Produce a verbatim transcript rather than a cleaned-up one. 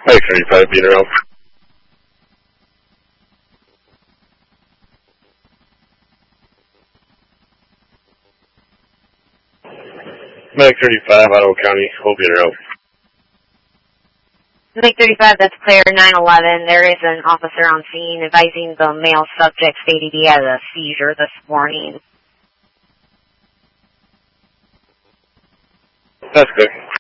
Medic thirty-five, being around. Medic thirty-five, Ottawa County, will be around. Medic thirty-five, that's Claire nine eleven. There is an officer on scene advising the male subject stated he had a seizure this morning. That's good.